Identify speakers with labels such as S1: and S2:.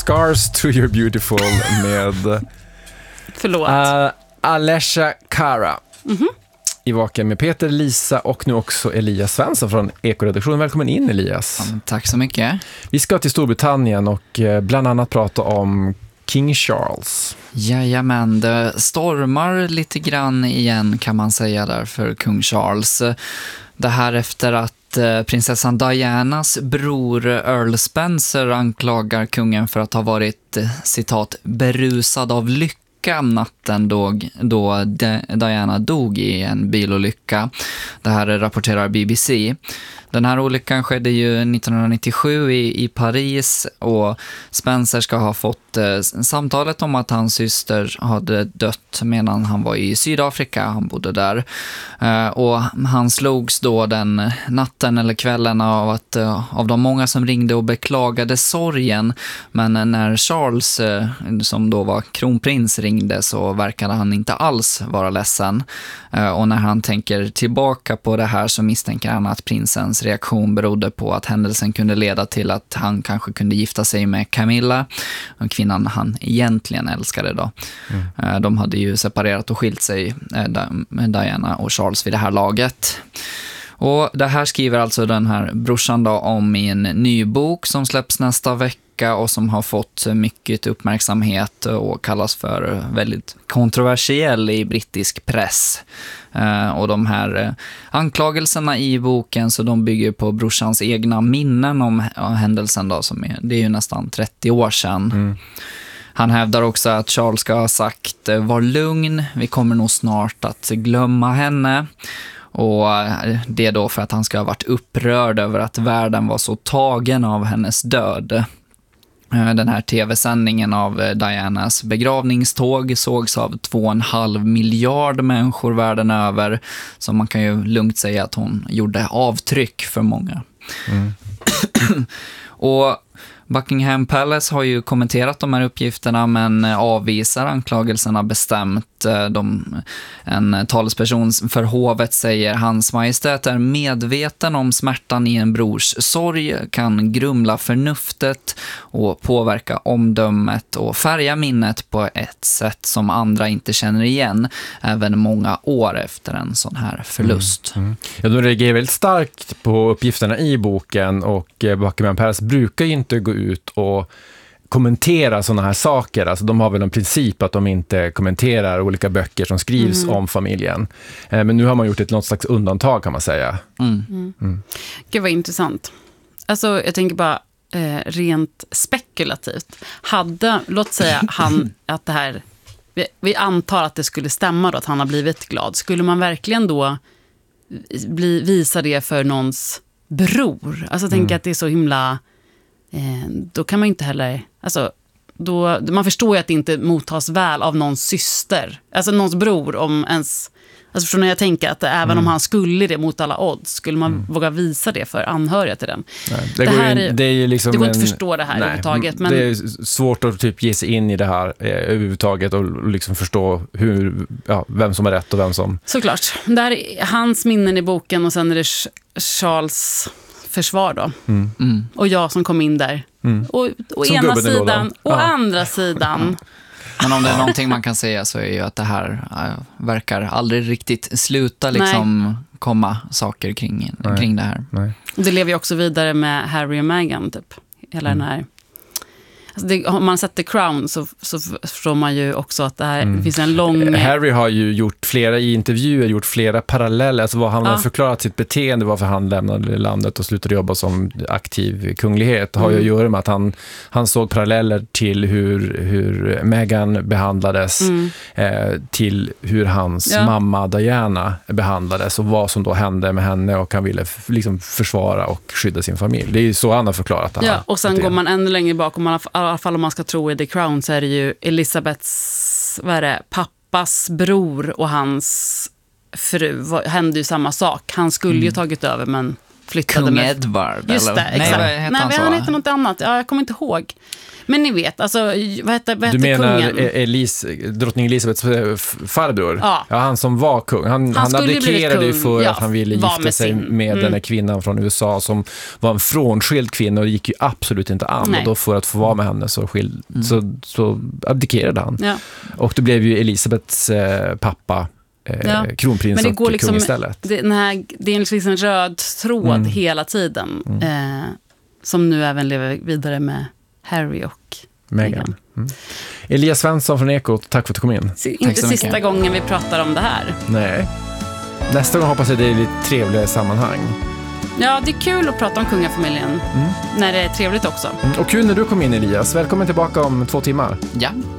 S1: Scars to Your Beautiful med
S2: Förlåt.
S1: Alessia Cara. I Vaken med Peter, Lisa och nu också Elias Svensson från Ekoredaktionen. Välkommen in, Elias.
S3: Ja, tack så mycket.
S1: Vi ska till Storbritannien och bland annat prata om King Charles.
S3: Jajamän, det stormar lite grann igen kan man säga där för kung Charles. Det här efter att prinsessan Dianas bror Earl Spencer anklagar kungen för att ha varit, citat, berusad av lycka natten då Diana dog i en bilolycka. Det här rapporterar BBC. Den här olyckan skedde ju 1997 i Paris och Spencer ska ha fått samtalet om att hans syster hade dött medan han var i Sydafrika. Han bodde där. Och han slogs då den natten eller kvällen av de många som ringde och beklagade sorgen. Men när Charles, som då var kronprins, ringde så verkade han inte alls vara ledsen. Och när han tänker tillbaka på det här så misstänker han att prinsens reaktion berodde på att händelsen kunde leda till att han kanske kunde gifta sig med Camilla, kvinnan han egentligen älskade då. De hade ju separerat och skilt sig med Diana och Charles vid det här laget. Och det här skriver alltså den här brorsan då om i en ny bok som släpps nästa vecka och som har fått mycket uppmärksamhet och kallas för väldigt kontroversiell i brittisk press. Och de här anklagelserna i boken så de bygger på brorsans egna minnen om händelsen då, det är ju nästan 30 år sedan. Han hävdar också att Charles ska ha sagt var lugn, vi kommer nog snart att glömma henne. Och det är då för att han ska ha varit upprörd över att världen var så tagen av hennes död. Den här tv-sändningen av Dianas begravningståg sågs av 2,5 miljard människor världen över. Så man kan ju lugnt säga att hon gjorde avtryck för många. Och Buckingham Palace har ju kommenterat de här uppgifterna men avvisar anklagelserna bestämt. En talesperson för hovet säger Hans Majestät är medveten om smärtan i en brors sorg, kan grumla förnuftet och påverka omdömet och färga minnet på ett sätt som andra inte känner igen även många år efter en sån här förlust.
S1: Ja, de reagerar väldigt starkt på uppgifterna i boken och Buckingham Palace brukar ju inte gå ut och kommentera sådana här saker. Alltså de har väl en princip att de inte kommenterar olika böcker som skrivs om familjen. Men nu har man gjort något slags undantag kan man säga.
S2: Gud vad intressant. Alltså jag tänker bara rent spekulativt. Låt säga att det här, vi antar att det skulle stämma då, att han har blivit glad. Skulle man verkligen då visa det för någons bror? Alltså tänker att det är så himla... då kan man ju inte heller, alltså man förstår ju att det inte mottas väl av någons syster, alltså någons bror, om ens, alltså förstår när jag tänker att även om han skulle det mot alla odds, skulle man våga visa det för anhöriga till den.
S1: Nej, det är ju liksom
S2: det går inte att förstå det här överhuvudtaget, men
S1: det är svårt att typ ge sig in i det här överhuvudtaget och liksom förstå vem som är rätt och vem som...
S2: Såklart, där är hans minnen i boken och sen är det Charles försvar då. Och jag som kom in där. Och ena sidan och andra sidan.
S3: Men om det är någonting man kan säga så är ju att det här verkar aldrig riktigt sluta liksom komma saker kring det här.
S1: Nej.
S2: Det lever ju också vidare med Harry och Meghan typ. Hela den här... Alltså om man sätter Crown så förstår man ju också att det finns en lång...
S1: Harry har ju gjort flera paralleller, alltså vad han har förklarat sitt beteende, varför han lämnade landet och slutade jobba som aktiv kunglighet, har ju att göra med att han såg paralleller till hur Meghan behandlades, till hur hans mamma Diana behandlades och vad som då hände med henne, och han ville liksom försvara och skydda sin familj. Det är ju så han har förklarat det här.
S2: Ja, och sen går man ännu längre bak, i alla fall om man ska tro i The Crown, så är det ju Elizabeths pappas bror och hans fru hände ju samma sak. Han skulle ju tagit över, men flyttade
S3: Kung
S2: med...
S3: Edward,
S2: Just det,
S3: eller?
S2: exakt.
S3: Nej,
S2: Nej,
S3: han
S2: han hette något annat. Ja, jag kommer inte ihåg. Men ni vet, alltså, vad hette
S1: Du menar
S2: kungen?
S1: drottning Elisabeths farbror?
S2: Ja.
S1: Han som var kung. Han abdikerade ju för att han ville gifta sig med den här kvinnan från USA som var en frånskild kvinna och det gick ju absolut inte an.
S2: Nej.
S1: Och då för att få vara med henne så abdikerade han.
S2: Ja.
S1: Och det blev ju Elisabeths pappa kronprins
S2: Men det
S1: och
S2: går liksom,
S1: kung istället.
S2: det är liksom en röd tråd hela tiden som nu även lever vidare med Harry och Meghan.
S1: Elias Svensson från Ekot, tack för att du kom in.
S2: Inte sista gången vi pratar om det här.
S1: Nej. Nästa gång hoppas jag det är lite trevligare sammanhang.
S2: Ja, det är kul att prata om kungafamiljen när det är trevligt också.
S1: Och kul när du kom in, Elias. Välkommen tillbaka om 2 timmar.
S3: Ja.